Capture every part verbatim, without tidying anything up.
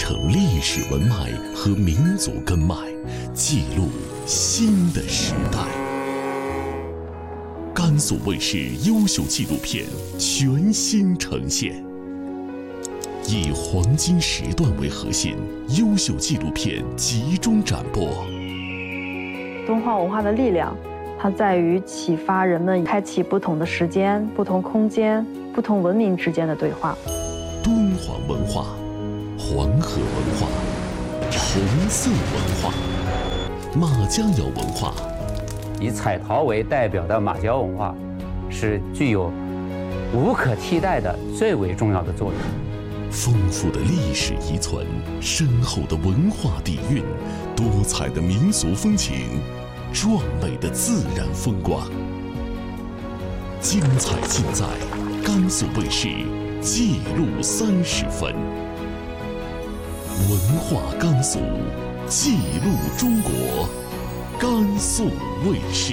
承历史文脉和民族根脉，记录新的时代。甘肃卫视优秀纪录片全新呈现，以黄金时段为核心，优秀纪录片集中展播。 敦煌文化的力量，它在于启发人们开启不同的时间、不同空间、不同文明之间的对话。 敦煌文化、黄河文化、红色文化、马家窑文化。 以彩陶为代表的马家窑文化，是具有无可替代的最为重要的作用。 丰富的历史遗存，深厚的文化底蕴，多彩的民俗风情，壮美的自然风光。精彩尽在甘肃卫视记录三十分。文化甘肃，记录中国，甘肃卫视。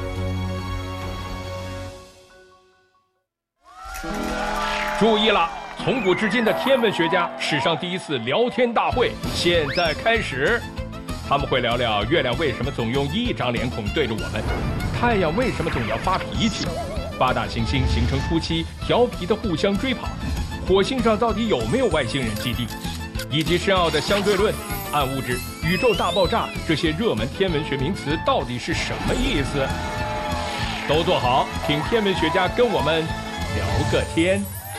注意了！从古至今的天文学家史上第一次聊天大会现在开始，他们会聊聊月亮为什么总用一张脸孔对着我们，太阳为什么总要发脾气，八大行星形成初期调皮的互相追跑，火星上到底有没有外星人基地，以及深奥的相对论、暗物质、宇宙大爆炸这些热门天文学名词到底是什么意思？都坐好，听天文学家跟我们聊个天。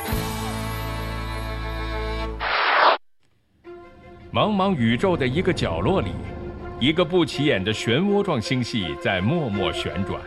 茫茫宇宙的一个角落里，一个不起眼的漩涡状星系在默默旋转。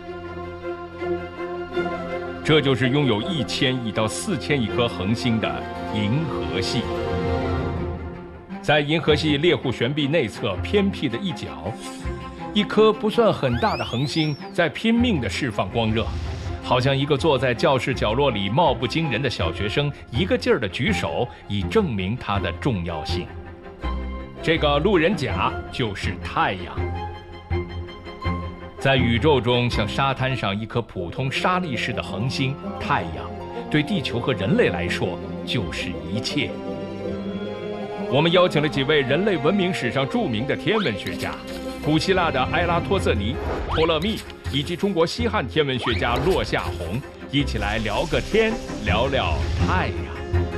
这就是拥有一千亿到四千亿颗恒星的银河系。在银河系猎户悬臂内侧偏僻的一角，一颗不算很大的恒星在拼命地释放光热，好像一个坐在教室角落里貌不惊人的小学生一个劲儿地举手，以证明它的重要性。这个路人甲就是太阳。在宇宙中，像沙滩上一颗普通沙粒似的恒星太阳，对地球和人类来说就是一切。我们邀请了几位人类文明史上著名的天文学家，古希腊的埃拉托瑟尼、托勒密，以及中国西汉天文学家落夏红，一起来聊个天，聊聊太阳。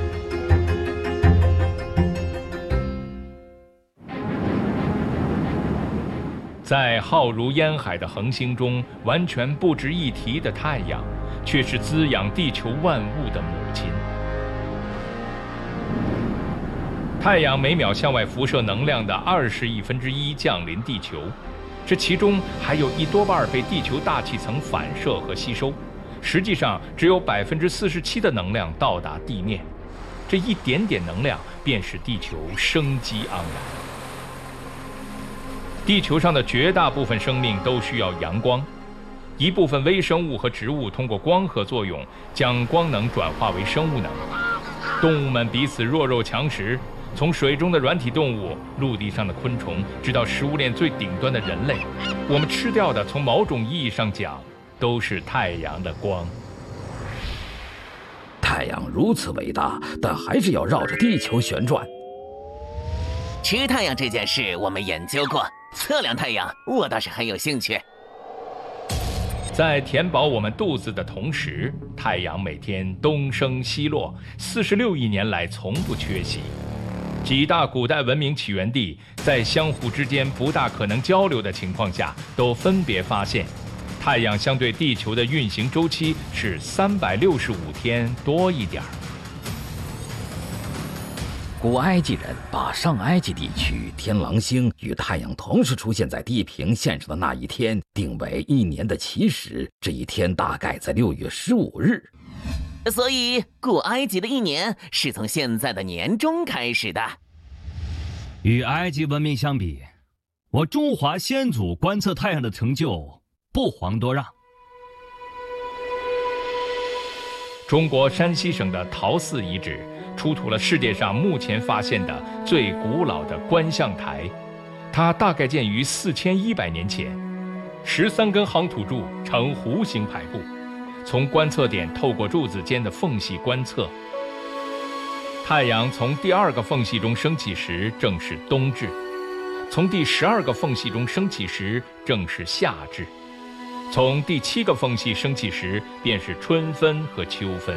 在浩如烟海的恒星中，完全不值一提的太阳，却是滋养地球万物的母亲。太阳每秒向外辐射能量的二十亿分之一降临地球，这其中还有一多半被地球大气层反射和吸收，实际上只有百分之四十七的能量到达地面。这一点点能量便使地球生机盎然。地球上的绝大部分生命都需要阳光，一部分微生物和植物通过光合作用将光能转化为生物能。动物们彼此弱肉强食，从水中的软体动物、陆地上的昆虫，直到食物链最顶端的人类，我们吃掉的，从某种意义上讲，都是太阳的光。 太阳如此伟大，但还是要绕着地球旋转。 吃太阳这件事我们研究过，测量太阳我倒是很有兴趣。 在填饱我们肚子的同时，太阳每天东升西落，四十六亿年来从不缺席。几大古代文明起源地在相互之间不大可能交流的情况下，都分别发现，太阳相对地球的运行周期是三百六十五天多一点儿。 古埃及人把上埃及地区天狼星与太阳同时出现在地平线上的那一天定为一年的起始，这一天大概在六月十五日。 所以古埃及的一年是从现在的年中开始的。 与埃及文明相比，我中华先祖观测太阳的成就不遑多让。 中国山西省的陶寺遗址出土了世界上目前发现的最古老的观象台，它大概建于四千一百年前，十三根夯土柱呈弧形排布，从观测点透过柱子间的缝隙观测。 太阳从第二个缝隙中升起时，正是冬至；从第十二个缝隙中升起时，正是夏至；从第七个缝隙升起时，便是春分和秋分。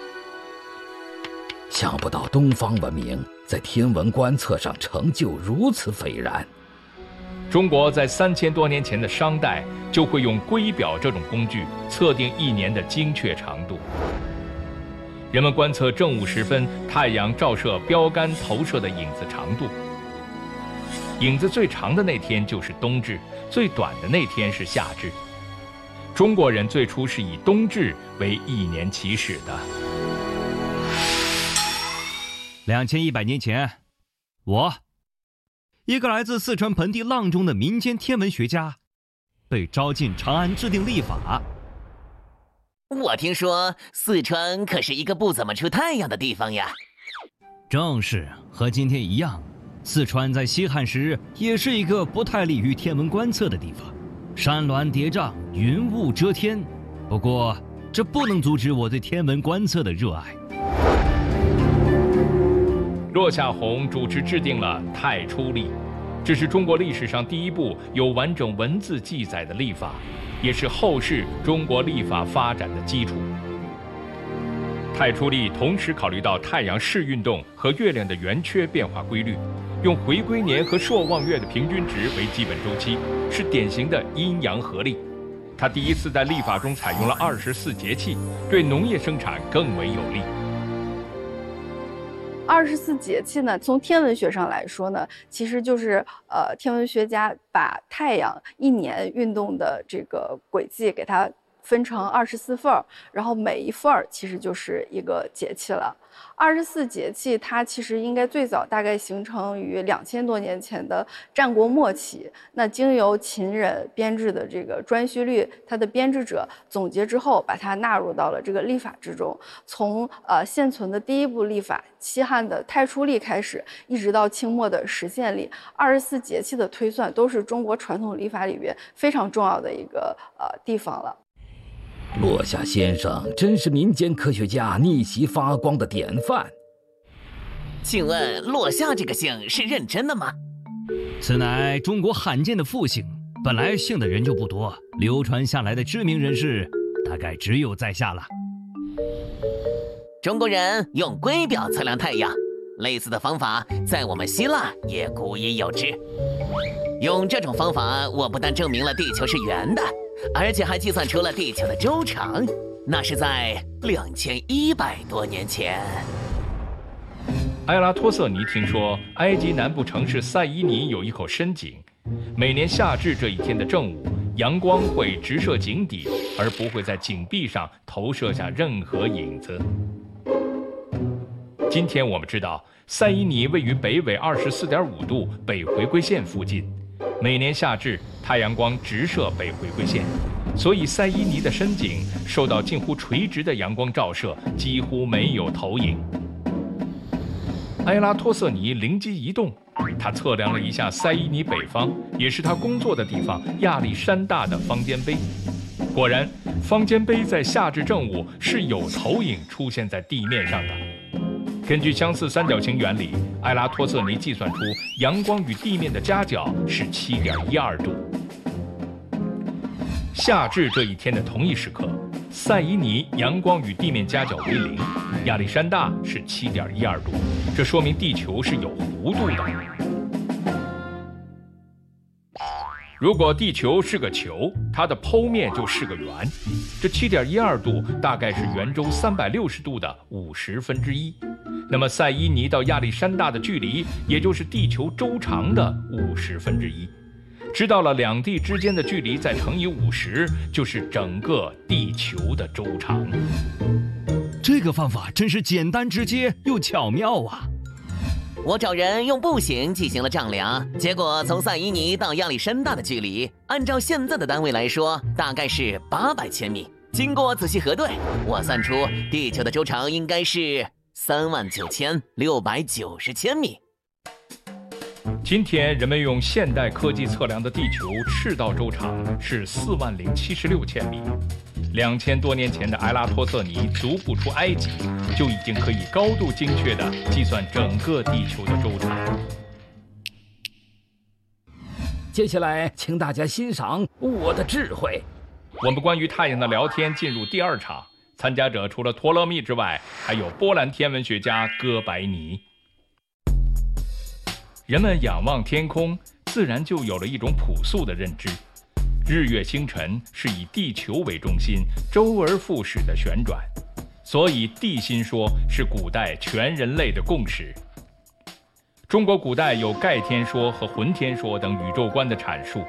想不到东方文明在天文观测上成就如此斐然。 中国在三千多年前的商代就会用圭表这种工具测定一年的精确长度。人们观测正午时分太阳照射标杆投射的影子长度，影子最长的那天就是冬至，最短的那天是夏至。中国人最初是以冬至为一年起始的。 两千一百年前，我，一个来自四川盆地阆中的民间天文学家，被招进长安制定历法。 我听说四川可是一个不怎么出太阳的地方呀。 正是，和今天一样，四川在西汉时也是一个不太利于天文观测的地方，山峦叠嶂，云雾遮天。不过，这不能阻止我对天文观测的热爱。 骆夏宏主持制定了太初历，这是中国历史上第一部有完整文字记载的历法，也是后世中国历法发展的基础。太初历同时考虑到太阳视运动和月亮的圆缺变化规律，用回归年和朔望月的平均值为基本周期，是典型的阴阳合历。它第一次在历法中采用了二十四节气，对农业生产更为有利。 二十四节气呢，从天文学上来说呢，其实就是呃，天文学家把太阳一年运动的这个轨迹给它分成二十四份儿，然后每一份儿其实就是一个节气了。二十四节气它其实应该最早大概形成于两千多年前的战国末期，那经由秦人编制的这个专序律，它的编制者总结之后，把它纳入到了这个历法之中。从呃现存的第一部历法西汉的太初历开始，一直到清末的实践历，二十四节气的推算都是中国传统历法里边非常重要的一个呃地方了。 骆夏先生真是民间科学家逆袭发光的典范。 请问骆夏这个姓是认真的吗？ 此乃中国罕见的复姓，本来姓的人就不多，流传下来的知名人士大概只有在下了。 中国人用圭表测量太阳，类似的方法在我们希腊也古已有之。用这种方法，我不但证明了地球是圆的，而且还计算出了地球的周长，那是在两千一百多年前。 埃拉托瑟尼听说埃及南部城市塞伊尼有一口深井，每年夏至这一天的正午，阳光会直射井底，而不会在井壁上投射下任何影子。今天我们知道，塞伊尼位于北纬二十四点五度北回归线附近，每年夏至太阳光直射北回归线，所以塞伊尼的深井受到近乎垂直的阳光照射，几乎没有投影。埃拉托瑟尼灵机一动，他测量了一下塞伊尼北方，也是他工作的地方亚历山大的方尖碑。果然，方尖碑在夏至正午是有投影出现在地面上的。根据相似三角形原理，埃拉托瑟尼计算出阳光与地面的夹角是 七点一二度。夏至这一天的同一时刻，塞伊尼阳光与地面夹角为零，亚历山大是 七点一二度，这说明地球是有弧度的。如果地球是个球，它的剖面就是个圆，这 七点一二度大概是圆周三百六十度的五十分之一。那么塞伊尼到亚历山大的距离，也就是地球周长的五十分之一。知道了两地之间的距离，再乘以五十，就是整个地球的周长。 这个方法真是简单直接又巧妙啊！ 我找人用步行进行了丈量，结果从塞伊尼到亚历山大的距离，按照现在的单位来说，大概是八百千米。经过仔细核对，我算出地球的周长应该是三万九千六百九十千米。 今天人们用现代科技测量的地球赤道周长是四万零七十六千米， 两千多年前的埃拉托瑟尼足不出埃及，就已经可以高度精确地计算整个地球的周长。 接下来，请大家欣赏我的智慧。 我们关于太阳的聊天进入第二场，参加者除了托勒密之外，还有波兰天文学家哥白尼。人们仰望天空，自然就有了一种朴素的认知：日月星辰是以地球为中心，周而复始的旋转，所以地心说是古代全人类的共识。中国古代有盖天说和浑天说等宇宙观的阐述，